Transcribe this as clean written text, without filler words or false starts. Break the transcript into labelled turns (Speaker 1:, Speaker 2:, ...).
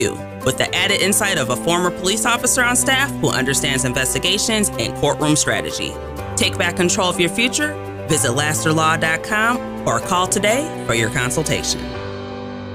Speaker 1: you, with the added insight of a former police officer on staff who understands investigations and courtroom strategy. Take back control of your future. Visit lasterlaw.com or call today for your consultation.